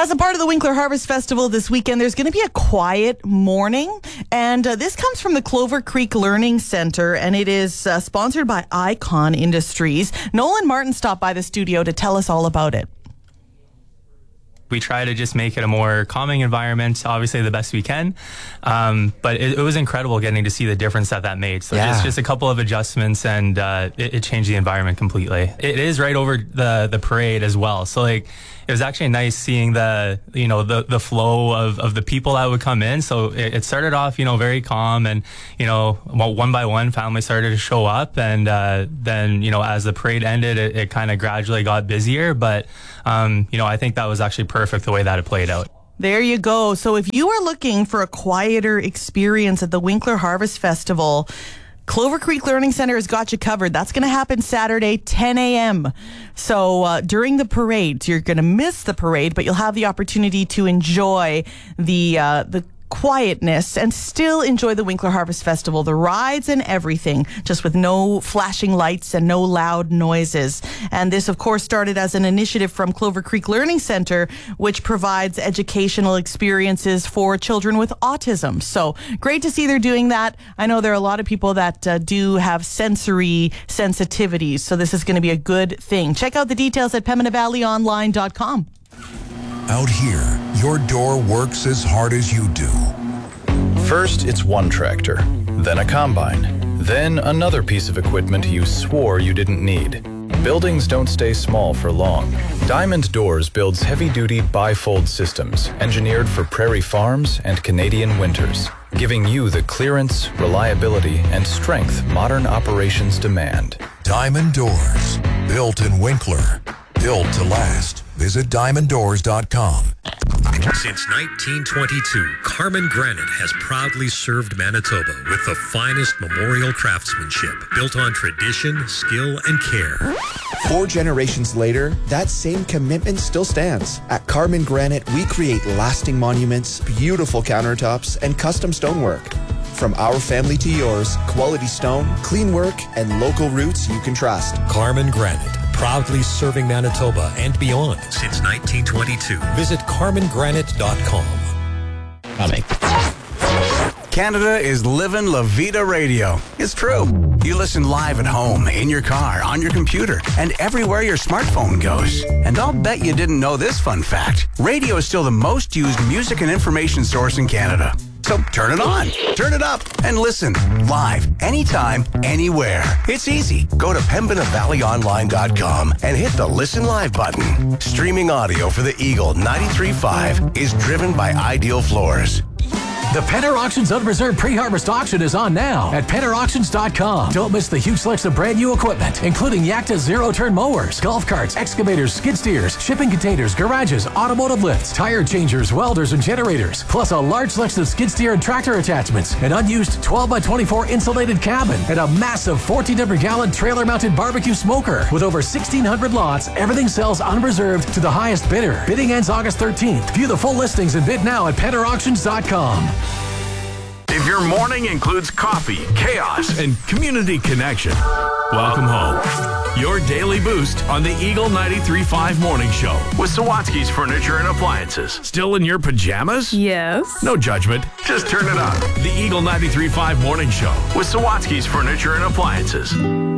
As a part of the Winkler Harvest Festival this weekend, there's going to be a quiet morning. And this comes from the Clover Creek Learning Center, and it is sponsored by Icon Industries. Nolan Martin stopped by the studio to tell us all about it. We try to just make it a more calming environment, obviously the best we can. But it was incredible getting to see the difference that made. So it's just a couple of adjustments, and it changed the environment completely. It is right over the parade as well. So it was actually nice seeing the flow of the people that would come in. So it started off, very calm, and, one by one families started to show up. And then, as the parade ended, it kind of gradually got busier. But, I think that was actually perfect the way that it played out. There you go. So if you are looking for a quieter experience at the Winkler Harvest Festival, Clover Creek Learning Center has got you covered. That's going to happen Saturday, 10 a.m. So during the parade, you're going to miss the parade, but you'll have the opportunity to enjoy the quietness and still enjoy the Winkler Harvest Festival, the rides and everything, just with no flashing lights and no loud noises. And this, of course, started as an initiative from Clover Creek Learning Center, which provides educational experiences for children with autism. So great to see they're doing that. I know there are a lot of people that do have sensory sensitivities, so this is going to be a good thing. Check out the details at PembinaValleyOnline.com. Out here, your door works as hard as you do. First, it's one tractor, then a combine, then another piece of equipment you swore you didn't need. Buildings don't stay small for long. Diamond Doors builds heavy-duty bifold systems engineered for prairie farms and Canadian winters, giving you the clearance, reliability, and strength modern operations demand. Diamond Doors, built in Winkler, built to last. Visit diamonddoors.com. Since 1922, Carmen Granite has proudly served Manitoba with the finest memorial craftsmanship built on tradition, skill, and care. 4 generations later, that same commitment still stands. At Carmen Granite, we create lasting monuments, beautiful countertops, and custom stonework. From our family to yours, quality stone, clean work, and local roots you can trust. Carmen Granite, proudly serving Manitoba and beyond since 1922. Visit carmengranite.com. Coming. Canada is living La Vida Radio. It's true. You listen live at home, in your car, on your computer, and everywhere your smartphone goes. And I'll bet you didn't know this fun fact. Radio is still the most used music and information source in Canada. So turn it on, turn it up, and listen live, anytime, anywhere. It's easy. Go to PembinaValleyOnline.com and hit the Listen Live button. Streaming audio for the Eagle 93.5 is driven by Ideal Floors. The Penner Auctions Unreserved Pre-Harvest Auction is on now at PennerAuctions.com. Don't miss the huge selection of brand new equipment, including Yakta zero-turn mowers, golf carts, excavators, skid steers, shipping containers, garages, automotive lifts, tire changers, welders, and generators, plus a large selection of skid steer and tractor attachments, an unused 12x24 insulated cabin, and a massive 1400-gallon trailer-mounted barbecue smoker. With over 1,600 lots, everything sells unreserved to the highest bidder. Bidding ends August 13th. View the full listings and bid now at PennerAuctions.com. If your morning includes coffee, chaos, and community connection, welcome home. Your daily boost on the Eagle 93.5 Morning Show with Sawatsky's Furniture and Appliances. Still in your pajamas? Yes. No judgment. Just turn it on. The Eagle 93.5 Morning Show with Sawatsky's Furniture and Appliances.